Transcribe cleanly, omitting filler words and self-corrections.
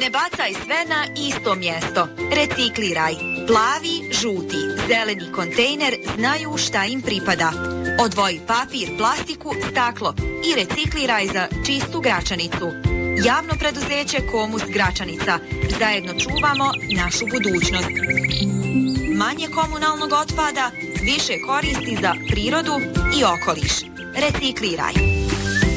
Ne bacaj sve na isto mjesto. Recikliraj. Plavi, žuti, zeleni kontejner znaju šta im pripada. Odvoji papir, plastiku, staklo i recikliraj za čistu Gračanicu. Javno preduzeće Komus Gračanica. Zajedno čuvamo našu budućnost. Manje komunalnog otpada, više koristi za prirodu i okoliš. Recikliraj.